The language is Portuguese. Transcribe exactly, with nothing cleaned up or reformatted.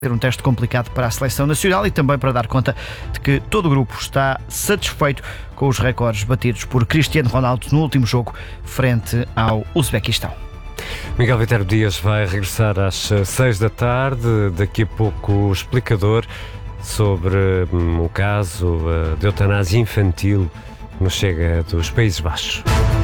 ter um teste complicado para a seleção nacional e também para dar conta de que todo o grupo está satisfeito com os recordes batidos por Cristiano Ronaldo no último jogo frente ao Uzbequistão. Miguel Viterbo Dias vai regressar às seis da tarde. Daqui a pouco o explicador sobre hum, o caso uh, de eutanásia infantil que nos chega dos Países Baixos.